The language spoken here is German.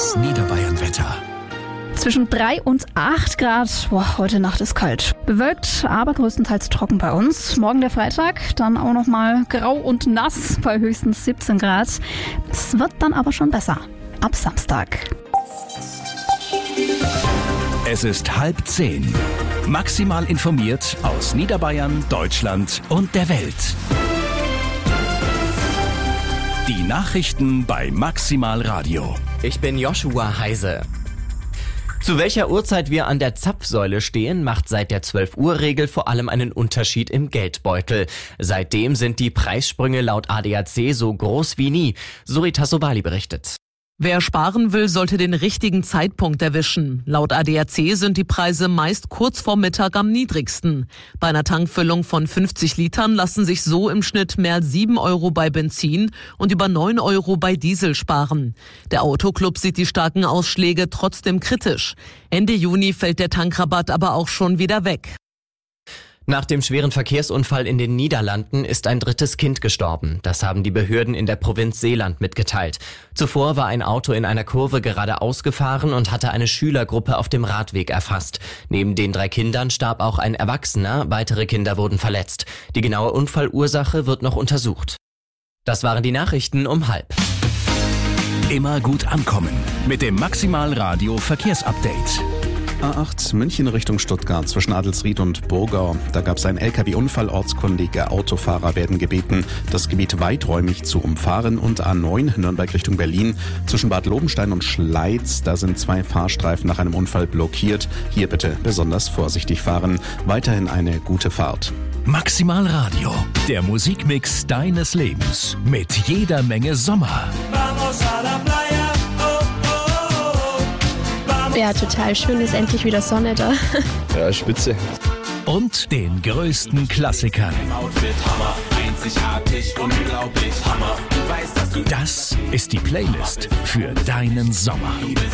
Das Niederbayern-Wetter. Zwischen 3 und 8 Grad. Heute Nacht ist kalt. Bewölkt, aber größtenteils trocken bei uns. Morgen der Freitag, dann auch nochmal grau und nass bei höchstens 17 Grad. Es wird dann aber schon besser. Ab Samstag. Es ist 9:30. Maximal informiert aus Niederbayern, Deutschland und der Welt. Die Nachrichten bei Maximal Radio. Ich bin Joshua Heise. Zu welcher Uhrzeit wir an der Zapfsäule stehen, macht seit der 12-Uhr-Regel vor allem einen Unterschied im Geldbeutel. Seitdem sind die Preissprünge laut ADAC so groß wie nie. Suri Tassovali berichtet. Wer sparen will, sollte den richtigen Zeitpunkt erwischen. Laut ADAC sind die Preise meist kurz vor Mittag am niedrigsten. Bei einer Tankfüllung von 50 Litern lassen sich so im Schnitt mehr als 7 Euro bei Benzin und über 9 Euro bei Diesel sparen. Der Autoclub sieht die starken Ausschläge trotzdem kritisch. Ende Juni fällt der Tankrabatt aber auch schon wieder weg. Nach dem schweren Verkehrsunfall in den Niederlanden ist ein drittes Kind gestorben. Das haben die Behörden in der Provinz Zeeland mitgeteilt. Zuvor war ein Auto in einer Kurve geradeaus gefahren und hatte eine Schülergruppe auf dem Radweg erfasst. Neben den 3 Kindern starb auch ein Erwachsener, weitere Kinder wurden verletzt. Die genaue Unfallursache wird noch untersucht. Das waren die Nachrichten um 12:30. Immer gut ankommen mit dem Maximal Radio Verkehrsupdate. A8 München Richtung Stuttgart zwischen Adelsried und Burgau. Da gab es einen LKW-Unfall. Ortskundige Autofahrer werden gebeten, das Gebiet weiträumig zu umfahren. Und A9 Nürnberg Richtung Berlin zwischen Bad Lobenstein und Schleiz. Da sind 2 Fahrstreifen nach einem Unfall blockiert. Hier bitte besonders vorsichtig fahren. Weiterhin eine gute Fahrt. Maximal Radio, der Musikmix deines Lebens mit jeder Menge Sommer. Ja, total schön, ist endlich wieder Sonne da. Ja, spitze. Und den größten Klassikern. Das ist die Playlist für deinen Sommer.